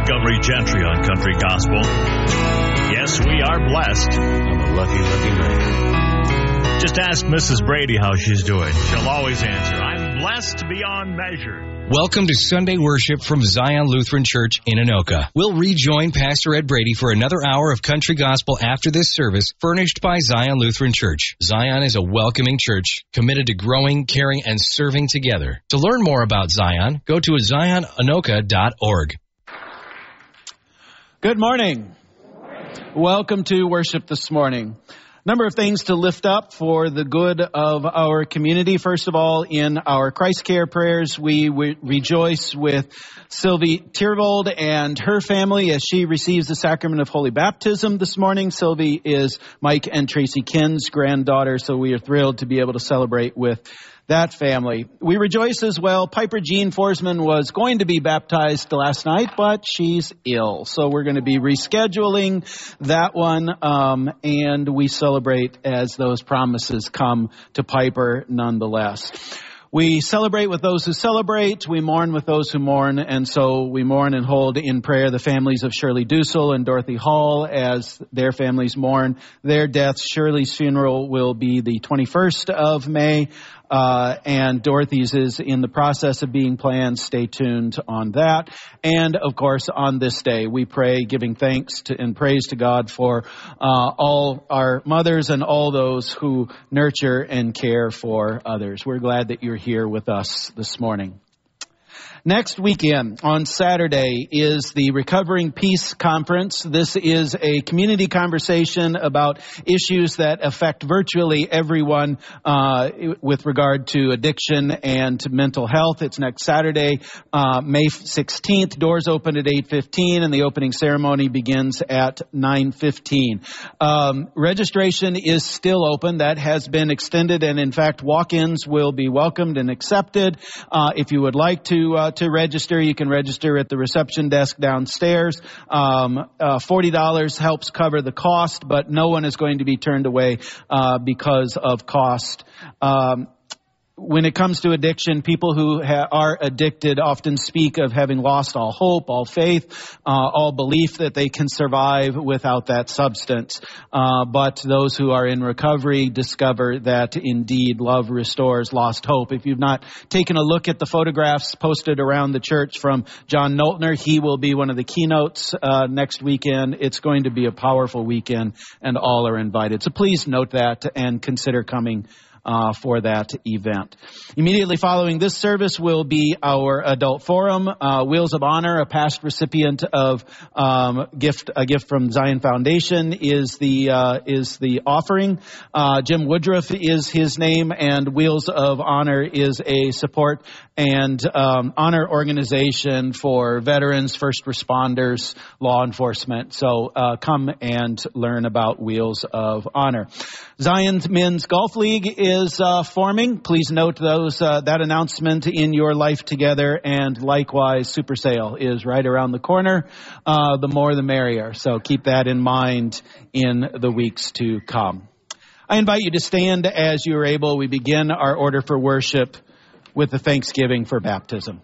Montgomery Gentry on Country Gospel. Yes, we are blessed. I'm a lucky, lucky man. Just ask Mrs. Brady how she's doing. She'll always answer, I'm blessed beyond measure. Welcome to Sunday worship from Zion Lutheran Church in Anoka. We'll rejoin Pastor Ed Brady for another hour of country gospel after this service, furnished by Zion Lutheran Church. Zion is a welcoming church, committed to growing, caring, and serving together. To learn more about Zion, go to zionanoka.org. Good morning. Welcome to worship this morning. Number of things to lift up for the good of our community. First of all, in our Christ Care prayers, we rejoice with Sylvie Tiervold and her family as she receives the sacrament of Holy Baptism this morning. Sylvie is Mike and Tracy Kinn's granddaughter, so we are thrilled to be able to celebrate with that family. We rejoice as well. Piper Jean Forsman was going to be baptized last night, but she's ill. So we're going to be rescheduling that one, and we celebrate as those promises come to Piper nonetheless. We celebrate with those who celebrate. We mourn with those who mourn. And so we mourn and hold in prayer the families of Shirley Dussel and Dorothy Hall as their families mourn their deaths. Shirley's funeral will be the 21st of May. And Dorothy's is in the process of being planned. Stay tuned on that. And of course, on this day, we pray giving thanks to and praise to God for all our mothers and all those who nurture and care for others. We're glad that you're here with us this morning. Next weekend, on Saturday, is the Recovering Peace Conference. This is a community conversation about issues that affect virtually everyone with regard to addiction and to mental health. It's next Saturday, May 16th. Doors open at 8:15 and the opening ceremony begins at 9:15. Registration is still open. That has been extended, and in fact, walk-ins will be welcomed and accepted. If you would like to register, you can register at the reception desk downstairs. $40 helps cover the cost, but no one is going to be turned away because of cost. When it comes to addiction, people who are addicted often speak of having lost all hope, all faith, all belief that they can survive without that substance. But those who are in recovery discover that indeed love restores lost hope. If you've not taken a look at the photographs posted around the church from John Noltner, he will be one of the keynotes next weekend. It's going to be a powerful weekend, and all are invited. So please note that and consider coming for that event. Immediately following this service will be our adult forum. Wheels of Honor, a past recipient of a gift from Zion Foundation, is the offering. Jim Woodruff is his name, and Wheels of Honor is a support and honor organization for veterans, first responders, law enforcement. So come and learn about Wheels of Honor. Zion's Men's Golf League is forming. Please note that announcement in your Life Together, and likewise Super Sale is right around the corner. The more the merrier. So keep that in mind in the weeks to come. I invite you to stand as you are able. We begin our order for worship with the thanksgiving for baptism.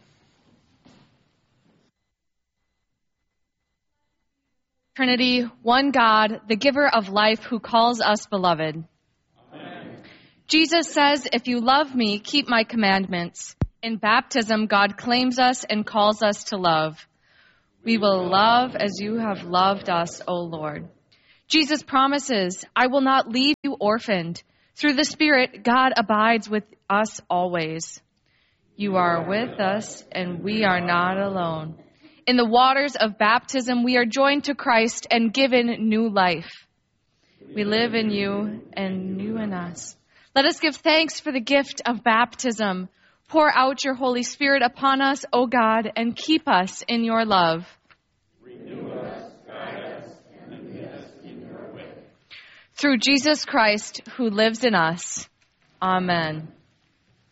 Trinity, one God, the giver of life, who calls us beloved. Amen. Jesus says, if you love me, keep my commandments. In baptism, God claims us and calls us to love. We will love as you have loved us, O Lord. Jesus promises, I will not leave you orphaned. Through the Spirit, God abides with us always. You are with us, and we are not alone. In the waters of baptism, we are joined to Christ and given new life. We live in you and you in us. Let us give thanks for the gift of baptism. Pour out your Holy Spirit upon us, O God, and keep us in your love. Renew us, guide us, and lead us in your way. Through Jesus Christ, who lives in us. Amen.